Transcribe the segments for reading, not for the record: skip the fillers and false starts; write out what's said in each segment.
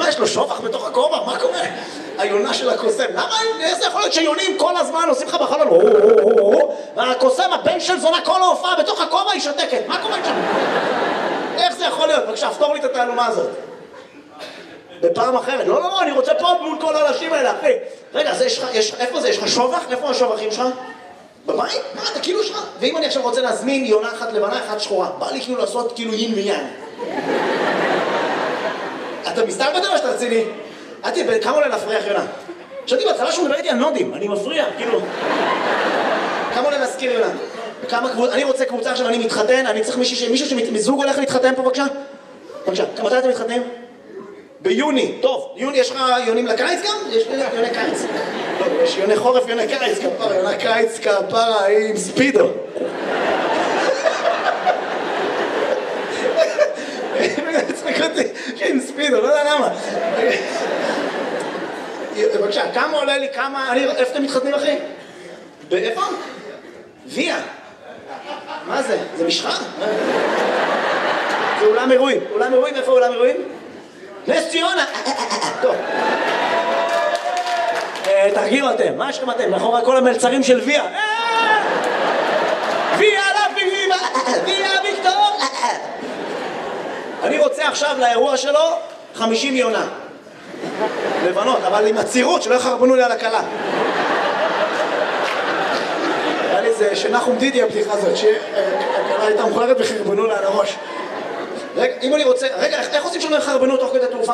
מה, יש לו שובח בתוך הכובע? מה קורה? היונה של הקוסם. למה? איך זה יכול להיות שיונים כל הזמן עושים לך בחלון? והקוסם, הבן של זונה, כל ההופעה בתוך הכובע היא שותקת. מה קורה שם? איך זה יכול להיות? בבקשה, פתור לי את התעלומה הזאת. בפעם אחרת. לא, אני רוצה פה מול כל האנשים האלה, אחי. רגע, איפה זה? יש לך שובח? איפה השובחים שלך? בבית? מה, אתה כאילו שלך? ואם אני עכשיו רוצה להזמין יונה אחת לבנה, אחת שחורה, בא לי כאילו לעשות כאילו יין ויין. אתה מסתלבט או שאתה רציני? כמה עולה להפריח יונה? חשבתי בהתחלה שהוא מדבר איתי על נודים, אני מפריע, כאילו. כמה עולה להזכיר יונה? אני רוצה קבוצה עכשיו, אני מתחתן, אני צריך מישהו שמזוג הולך להתחתן פה, בבקשה? בבקשה, מתי אתם מתחתנים? ביוני, טוב, יוני, יש לך יונים לקיץ גם? יש לי יוני קיץ. לא, יש יוני חורף, יוני קיץ, כפרה, יוני קיץ, כפרה, עם ספידו. צחק אותי, עם ספידו, לא יודע למה. בבקשה, כמה עולה לי, איפה אתם מתחתנים אחי? באיפה? ויה. מה זה? זה משחה? זה אולם אירועים. אולם אירועים, איפה אולם אירועים? נס ציונה! טוב. תרגיעו אתם, מה שלכם אתם? מאחורי כל המלצרים של ויה. ויה לביבה! ויה ויקטור! אני רוצה עכשיו לאירוע שלו 50 יונה. לבנות, אבל עם הצירות שלא יחרבנו לי על הקלה. היה לי זה שנחום דידי הבדיחה הזאת, שהקלה הייתה מכוערת וחרבנו לה על הראש. רגע, אם אני רוצה... רגע, איך עושים שלא יחרבנו תוך כדי תעופה?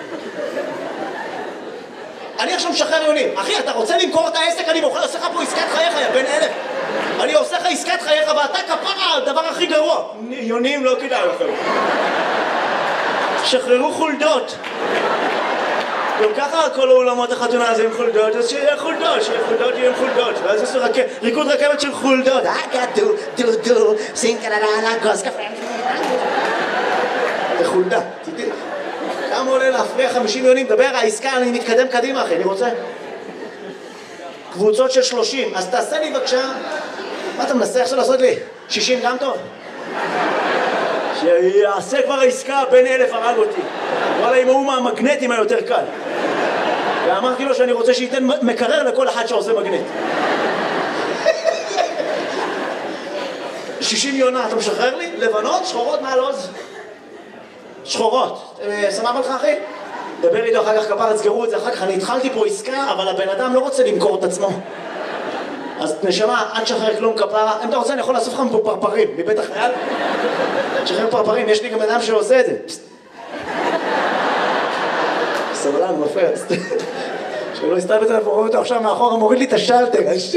אני עכשיו משחרר יונים. אחי, אתה רוצה למכור את העסק? אני עושה לך פה עסקת חייך, יא בן אלף. אני עושה לך עסקת חייך ואתה כפרה, הדבר הכי גרוע. יונים לא כדאי לכם. שחררו חולדות. גם ככה כל האולמות החתונה הזה עם חולדות, אז שיהיה חולדות, יהיה עם חולדות. ואז יש ריקוד רכבת של חולדות. דו, סינקללה, גוז קפה. זה חולדה. כמה עולה להפריע 50 יונים? דבר, העסקה, אני מתקדם קדימה אחי, אני רוצה. קבוצות של 30, אז תעשה לי בבקשה. מה אתה מנסה עכשיו לעשות לי? 60 גם טוב? שיעשה כבר העסקה, בן 1000 הרג אותי. וואלה, עם ההוא מהמגנטים היותר קל. ואמרתי לו שאני רוצה שייתן מקרר לכל אחד שעושה מגנט. 60 יונה, אתה משחרר לי? לבנות, שחורות מעל עוז? שחורות. סמב לך אחי? דבר איתו אחר כך כפר, תסגרו את זה אחר כך. אני התחלתי פה עסקה, אבל הבן אדם לא רוצה למכור את עצמו. אז נשמה, אל תשחרר כלום כפרה. אם אתה רוצה, אני יכול לאסוף לך פה פרפרים, מבית החייל. תשחרר פרפרים, יש לי גם אדם שעושה את זה. סבלן, מפרץ. שלא הסתלבט עליו, רואה אותו עכשיו מאחורה, מוריד לי את השלטר.